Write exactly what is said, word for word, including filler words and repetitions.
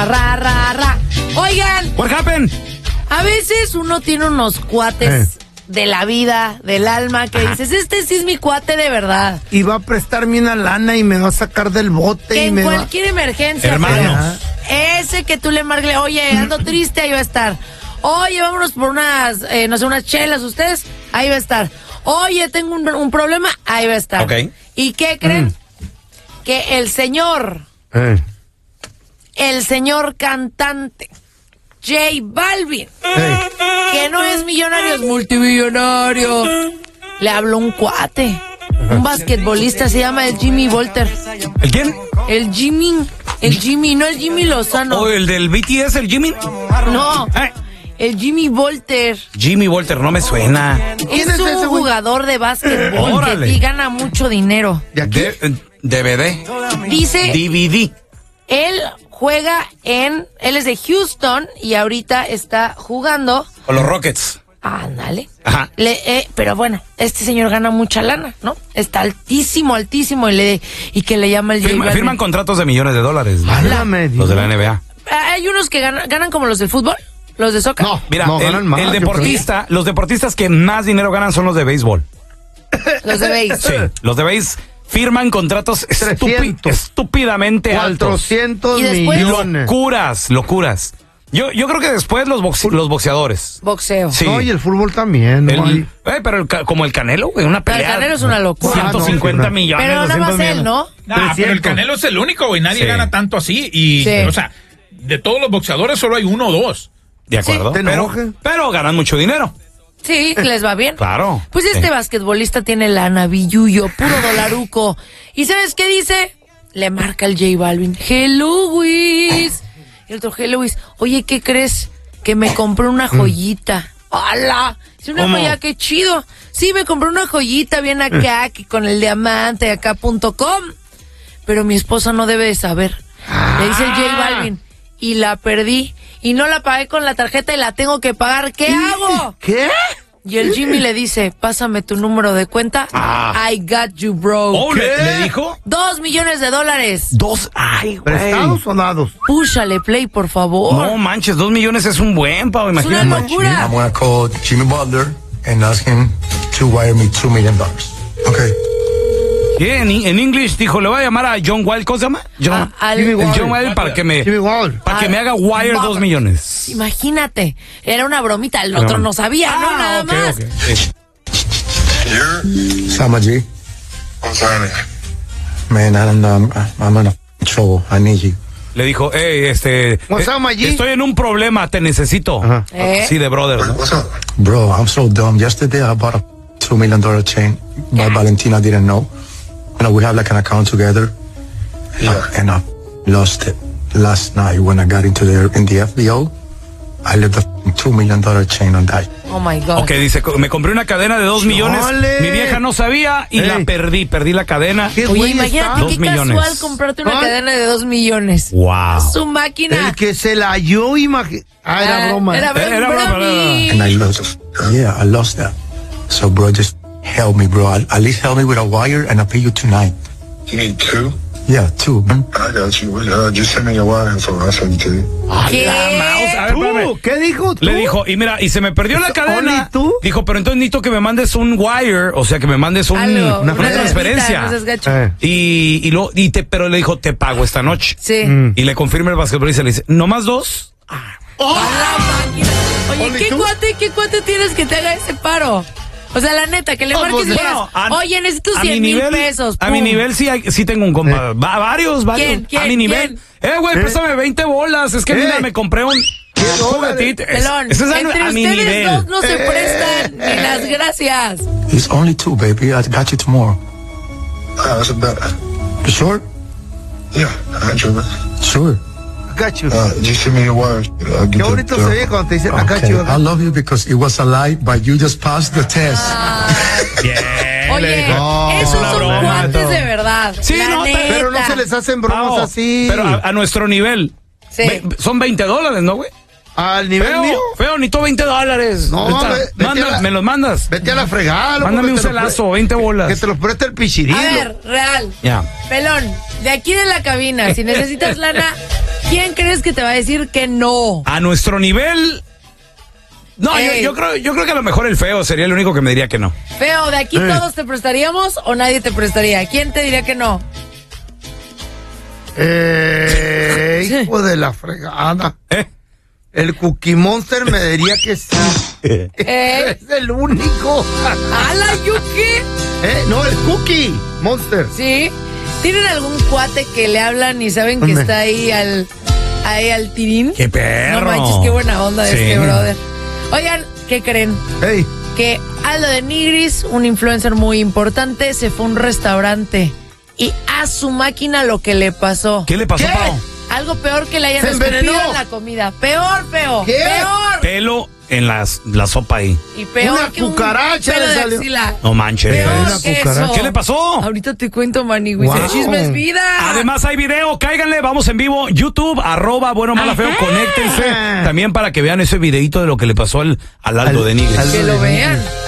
ra, ra, ra, ra. Oigan. What happened? A veces uno tiene unos cuates... Eh. de la vida, del alma, que dices, este sí es mi cuate de verdad. Y va a prestarme una lana y me va a sacar del bote. Que y en me cualquier va... emergencia. Hermanos. Ese que tú le marques, oye, ando triste, ahí va a estar. Oye, vámonos por unas, eh, no sé, unas chelas, ustedes, ahí va a estar. Oye, tengo un, un problema, ahí va a estar. Okay. ¿Y qué creen? Mm. Que el señor, Eh. el señor cantante, J Balvin, Eh. que no es millonario, es multimillonario, le habló un cuate, un basquetbolista, se llama el Jimmy Volter. ¿El quién? El Jimmy, el Jimmy, no el Jimmy Lozano. ¿O el del B T S, el Jimmy? No, Eh. el Jimmy Volter. Jimmy Volter, no me suena. Es, es un jugador de básquetbol Órale. y gana mucho dinero. ¿De aquí? De, D V D. Dice, D V D. él juega en, él es de Houston y ahorita está jugando. O los Rockets. Ándale. Ajá. Le, eh, pero bueno, este señor gana mucha lana, ¿no? Está altísimo, altísimo y le y que le llama el J Firma, Balvin. firman contratos de millones de dólares, ¿no? Válgame Los de la Dios. N B A. Hay unos que ganan, ganan como los del fútbol, los de soccer. No, Mira, no, el, ganan más, el yo deportista, los deportistas que más dinero ganan son los de béisbol. Los de base. Sí, los de béis firman contratos estúpi- trescientos. estúpidamente altos. cuatrocientos Y después- millones. Locuras, locuras. Yo, yo creo que después los, boxe- los boxeadores. Boxeo. Sí. No, y el fútbol también. El- ¿no? Hay- eh, pero el ca- como el Canelo, güey, una Pero el pelea. Canelo es una locura. ciento cincuenta Ah, no, millones. Pero nada más doscientos él, millones. ¿no? Nah, pero el trescientos. Canelo es el único, güey. Nadie Sí. gana tanto así. Y, Sí. o sea, de todos los boxeadores solo hay uno o dos. De acuerdo. Sí, te pero, enojes. pero ganan mucho dinero. Sí, les va bien. Claro. Pues este Sí. basquetbolista tiene lana, billuyo, puro dolaruco. ¿Y sabes qué dice? Le marca el J Balvin. Hello, Luis. Y el otro, hello, Luis. Oye, ¿qué crees? Que me compré una joyita. ¡Hala! Es una ¿Cómo? joya, qué chido. Sí, me compré una joyita bien acá, que con el diamante acá punto com. Pero mi esposa no debe de saber. Le dice el J Balvin. Y la perdí. Y no la pagué con la tarjeta y la tengo que pagar. ¿Qué hago? ¿Qué? Y el Jimmy le dice, pásame tu número de cuenta. Ah. I got you, bro. Oh, ¿le, le dijo? Dos millones de dólares. Dos. Ay, güey. ¿Prestados o dados? Púchale play, por favor. No manches, dos millones es un buen, Pau, es una imagínate. locura. I'm gonna call Jimmy Butler and ask him to wire me two million dollars. Okay. ¿Qué? En, en English dijo, le voy a llamar a John Wild, ¿cómo se llama? John, A- al- el Jimmy John Wild para que me, Jimmy Wall. para que me haga wire dos millones. Imagínate, era una bromita, el otro no sabía, ¿no? Ah, Nada ok, más. ok. Sí. Sama G. I'm sorry. Man, I don't know. I'm, I'm in a trouble. I need you. Le dijo, hey, este, What's eh, up, my G? estoy en un problema, te necesito. Ajá. Eh. Sí, de brother, ¿no? What's up? Bro, I'm so dumb. Yesterday I bought a two million dollar chain, but Valentina didn't know. You know, we have like an account together. Yeah. And I lost it last night when I got into the in the F B O. I left a two million dollar chain on that. Oh my God. Ok, dice, me compré una cadena de dos millones, ¡Chole! mi vieja no sabía y Ey. la perdí, perdí la cadena. ¿Qué Oye, güey imagínate está? qué Dos millones. casual comprarte una Ay. cadena de dos millones. Wow. Su máquina. El que se la halló, imagínate. Ah, era Ah, broma. Era, Era era broma, broma. And I lost. Yeah, I lost that. So, bro, just help me, bro. At at least help me with a wire, and I'll pay you tonight. You need two? Yeah, two. Man. I got you. Uh, just send me your wire info. I'll send it to you. ¿Qué? La mouse. A ver, espérame. ¿Tú? ¿Qué dijo tú? Le dijo, y mira, y se me perdió la cadena. ¿Only tú? Dijo, pero entonces necesito que me mandes un wire, o sea, que me mandes un, Algo, una, una transferencia. lanita, no seas gacho. Eh. Y, y, lo, y te, pero le dijo, te pago esta noche. Sí. Mm. Y le confirma el basquetbolista y le dice, ¿no más dos? A la máquina. Oye, ¿Only ¿qué tú? cuate, qué cuate tienes que te haga ese paro? O sea, la neta, que le No, marques pues, y le digas, bueno, a- oye, necesito a mi cien mil nivel- pesos. A mi pum. nivel sí, hay- sí tengo un compa. Eh. Va- varios, varios. ¿Quién? ¿Quién? A mi nivel. Eh, güey, ¿Eh? préstame veinte bolas. Es que Eh. mira, me compré un juguetito. Es- Pelón, Ese es a, entre a mi ustedes nivel. dos no se Eh. prestan ni las gracias. It's only two, baby. I got you tomorrow. Ah, that's a bet. You sure? Yeah, I ain't tripping. Sure. Got you. Uh, just send me your wire. I'll Qué get bonito the, se ve cuando te dicen, I got Okay. you. I love you because it was a lie, but you just passed the test. Bien, le Oye, dijo, No, es esos una son broma. cuates todo. de verdad. Sí, la no, neta. Pero no se les hacen bromas Pao, así. Pero a, a nuestro nivel. Sí. Ve- son veinte dólares, ¿no, güey? Al nivel Feo, mío. feo, necesito veinte dólares. No, Ahorita, ve- vete manda- a la- me los mandas. Vete a la fregada. loco, Mándame que un te los celazo, pre- veinte bolas. Que te los preste el pichirilo. A ver, real. Ya. Pelón, de aquí de la cabina, si necesitas lana, ¿Quién crees que te va a decir que no? A nuestro nivel... No, yo, Ey. yo creo, yo creo que a lo mejor el feo sería el único que me diría que no. Feo, ¿de aquí Eh. todos te prestaríamos o nadie te prestaría? ¿Quién te diría que no? Eh, hijo de la fregada. ¿Eh? El Cookie Monster me diría que sí. ¿Eh? Es el único. ¿Ala, Yuki? Eh, no, el Cookie Monster. ¿Sí? ¿Tienen algún cuate que le hablan y saben que Hombre. está ahí al, ahí al tirín? ¡Qué perro! No manches, qué buena onda de Sí. este brother. Oigan, ¿qué creen? Hey, Que Aldo de Nigris, un influencer muy importante, se fue a un restaurante y a su máquina lo que le pasó. ¿Qué le pasó, ¿Qué? Pao? Algo peor que le hayan ¿Se escupido envenenó? en la comida. Peor, feo. ¿Qué? Peor. Pelo en las, la sopa ahí. Y peor Una que cucaracha un pelo le de salió. axila. No manches. Peor Una que cucaracha. eso. ¿Qué le pasó? Ahorita te cuento, Manigüis. Wow. El chisme es vida. Además hay video, cáiganle, vamos en vivo, YouTube, arroba bueno mala feo, conéctense también para que vean ese videito de lo que le pasó al, al Aldo Al- de Nigris. al- Que lo vean.